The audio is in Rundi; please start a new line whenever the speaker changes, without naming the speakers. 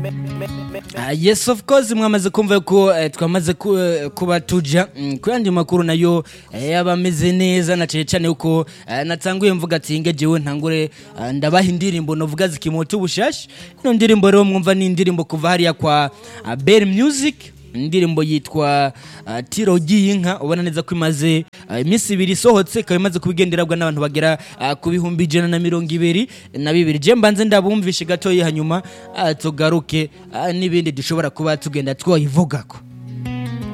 Yes of course mwamaze kumva ko twamaze kuba tuja kuyandi makuru nayo yabameze neza na cyane uko natanguye mvuga ati ngejewe ntangure ndabaha indirimbo novuga zikimoto ubushashi no ndirimbo rero mwumva ni indirimbo kuva hariya kwa Bell Music indirimbo yitwa Tiro Giyinka ubona neza ko imaze iminsi ibiri sohotse ikaba imaze kubigenderabwa n'abantu bagera ku bihumbi 122 je mbanze ndabumvishe gato hanyuma tugaruke n'ibindi dushobora kuba tugenda twoyivugako.